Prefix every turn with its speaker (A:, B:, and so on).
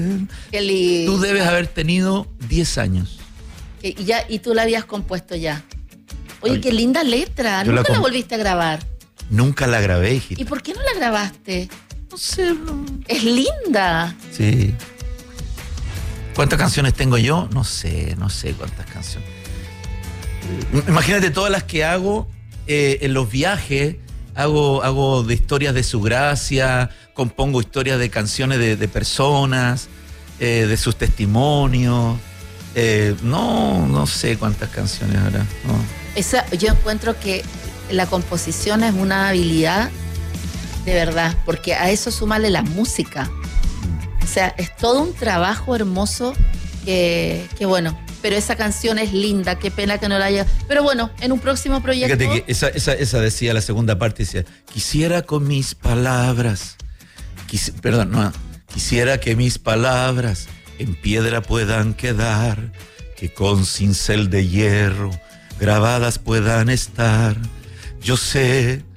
A: Qué lindo.
B: Tú debes haber tenido 10 años.
A: Y tú la habías compuesto ya. Oye, qué linda letra.
B: Yo
A: ¿Nunca la volviste a grabar?
B: Nunca la grabé, hijita.
A: ¿Y por qué no la grabaste?
B: No sé, no.
A: Es linda.
B: Sí. ¿Cuántas canciones tengo yo? No sé cuántas canciones. Imagínate todas las que hago en los viajes. Hago de historias de su gracia, compongo historias de canciones de personas, de sus testimonios. No sé cuántas canciones habrá. No.
A: Yo encuentro que la composición es una habilidad de verdad, porque a eso súmale la música. O sea, es todo un trabajo hermoso que bueno, pero esa canción es linda, qué pena que no la haya. Pero bueno, en un próximo proyecto.
B: Fíjate que esa decía, la segunda parte decía, quisiera con mis palabras, quisiera que mis palabras en piedra puedan quedar, que con cincel de hierro grabadas puedan estar. Yo sé